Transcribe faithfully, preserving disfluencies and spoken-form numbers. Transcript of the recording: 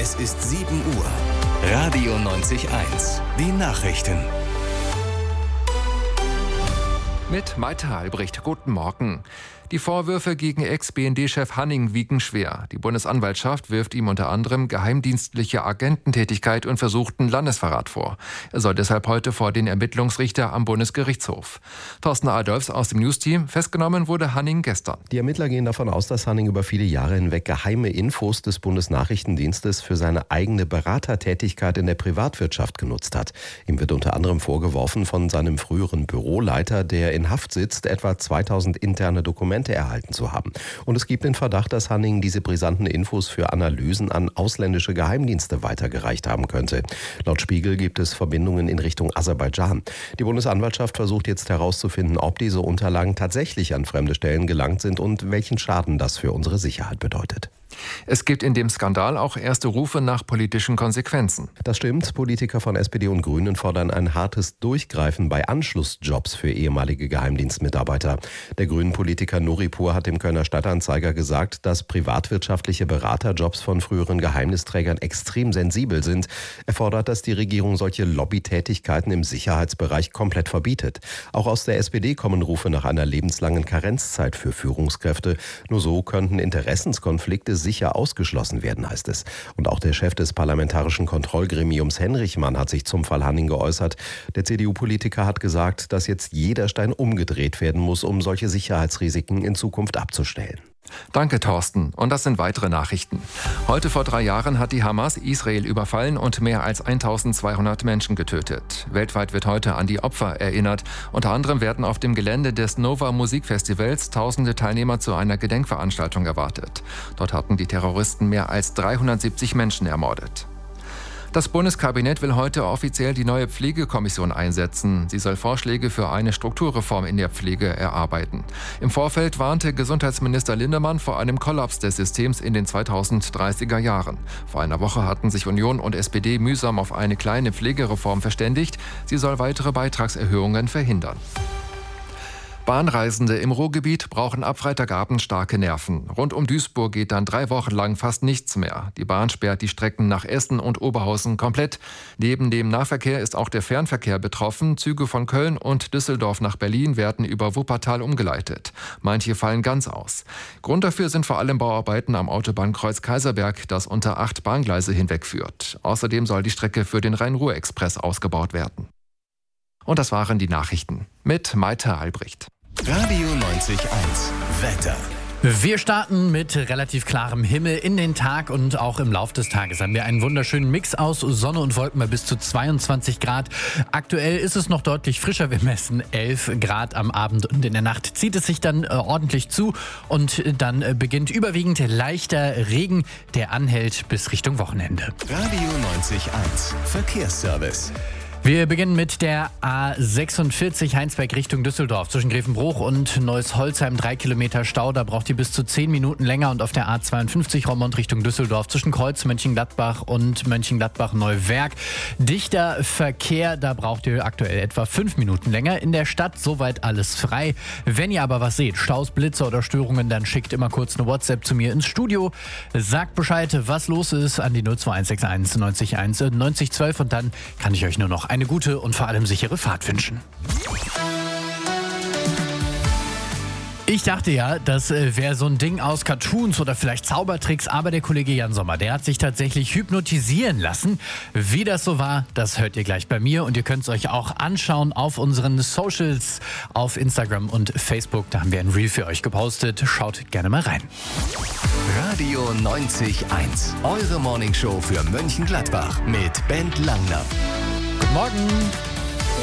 Es ist sieben Uhr. Radio neunzig eins. Die Nachrichten. Mit Maite Albrecht. Guten Morgen. Die Vorwürfe gegen Ex-B N D-Chef Hanning wiegen schwer. Die Bundesanwaltschaft wirft ihm unter anderem geheimdienstliche Agententätigkeit und versuchten Landesverrat vor. Er soll deshalb heute vor den Ermittlungsrichter am Bundesgerichtshof. Thorsten Adolfs aus dem News-Team. Festgenommen wurde Hanning gestern. Die Ermittler gehen davon aus, dass Hanning über viele Jahre hinweg geheime Infos des Bundesnachrichtendienstes für seine eigene Beratertätigkeit in der Privatwirtschaft genutzt hat. Ihm wird unter anderem vorgeworfen, von seinem früheren Büroleiter, der in Haft sitzt, etwa zweitausend interne Dokumente erhalten zu haben. Und es gibt den Verdacht, dass Hanning diese brisanten Infos für Analysen an ausländische Geheimdienste weitergereicht haben könnte. Laut Spiegel gibt es Verbindungen in Richtung Aserbaidschan. Die Bundesanwaltschaft versucht jetzt herauszufinden, ob diese Unterlagen tatsächlich an fremde Stellen gelangt sind und welchen Schaden das für unsere Sicherheit bedeutet. Es gibt in dem Skandal auch erste Rufe nach politischen Konsequenzen. Das stimmt. Politiker von S P D und Grünen fordern ein hartes Durchgreifen bei Anschlussjobs für ehemalige Geheimdienstmitarbeiter. Der Grünen-Politiker Nuripur hat dem Kölner Stadtanzeiger gesagt, dass privatwirtschaftliche Beraterjobs von früheren Geheimnisträgern extrem sensibel sind. Er fordert, dass die Regierung solche Lobbytätigkeiten im Sicherheitsbereich komplett verbietet. Auch aus der S P D kommen Rufe nach einer lebenslangen Karenzzeit für Führungskräfte. Nur so könnten Interessenskonflikte sicher ausgeschlossen werden, heißt es. Und auch der Chef des parlamentarischen Kontrollgremiums Henrichmann hat sich zum Fall Hanning geäußert. Der C D U-Politiker hat gesagt, dass jetzt jeder Stein umgedreht werden muss, um solche Sicherheitsrisiken in Zukunft abzustellen. Danke, Thorsten. Und das sind weitere Nachrichten. Heute vor drei Jahren hat die Hamas Israel überfallen und mehr als eintausendzweihundert Menschen getötet. Weltweit wird heute an die Opfer erinnert. Unter anderem werden auf dem Gelände des Nova Musikfestivals tausende Teilnehmer zu einer Gedenkveranstaltung erwartet. Dort hatten die Terroristen mehr als dreihundertsiebzig Menschen ermordet. Das Bundeskabinett will heute offiziell die neue Pflegekommission einsetzen. Sie soll Vorschläge für eine Strukturreform in der Pflege erarbeiten. Im Vorfeld warnte Gesundheitsminister Lindemann vor einem Kollaps des Systems in den zweitausenddreißiger Jahren. Vor einer Woche hatten sich Union und S P D mühsam auf eine kleine Pflegereform verständigt. Sie soll weitere Beitragserhöhungen verhindern. Bahnreisende im Ruhrgebiet brauchen ab Freitagabend starke Nerven. Rund um Duisburg geht dann drei Wochen lang fast nichts mehr. Die Bahn sperrt die Strecken nach Essen und Oberhausen komplett. Neben dem Nahverkehr ist auch der Fernverkehr betroffen. Züge von Köln und Düsseldorf nach Berlin werden über Wuppertal umgeleitet. Manche fallen ganz aus. Grund dafür sind vor allem Bauarbeiten am Autobahnkreuz Kaiserberg, das unter acht Bahngleise hinwegführt. Außerdem soll die Strecke für den Rhein-Ruhr-Express ausgebaut werden. Und das waren die Nachrichten mit Maite Albrecht. Radio neunzig Eins. Wetter. Wir starten mit relativ klarem Himmel in den Tag und auch im Laufe des Tages haben wir einen wunderschönen Mix aus Sonne und Wolken bei bis zu zweiundzwanzig Grad. Aktuell ist es noch deutlich frischer. Wir messen elf Grad am Abend und in der Nacht zieht es sich dann äh, ordentlich zu und dann äh, beginnt überwiegend leichter Regen, der anhält bis Richtung Wochenende. Radio neunzig Eins. Verkehrsservice. Wir beginnen mit der A sechsundvierzig Heinsberg Richtung Düsseldorf. Zwischen Grevenbruch und Neuss-Holzheim drei Kilometer Stau. Da braucht ihr bis zu zehn Minuten länger. Und auf der A zweiundfünfzig Roermond Richtung Düsseldorf zwischen Kreuz, Mönchengladbach und Mönchengladbach-Neuwerk. Dichter Verkehr, da braucht ihr aktuell etwa fünf Minuten länger. In der Stadt soweit alles frei. Wenn ihr aber was seht, Staus, Blitze oder Störungen, dann schickt immer kurz eine WhatsApp zu mir ins Studio. Sagt Bescheid, was los ist, an die null zwei eins sechs eins neunzig eins neunzig zwölf. Und dann kann ich euch nur noch eine gute und vor allem sichere Fahrt wünschen. Ich dachte ja, das äh, wäre so ein Ding aus Cartoons oder vielleicht Zaubertricks, aber der Kollege Jan Sommer, der hat sich tatsächlich hypnotisieren lassen. Wie das so war, das hört ihr gleich bei mir und ihr könnt es euch auch anschauen auf unseren Socials, auf Instagram und Facebook. Da haben wir ein Reel für euch gepostet. Schaut gerne mal rein. Radio neunzig Eins. Eure Morningshow für Mönchengladbach mit Bent Langner. Guten Morgen.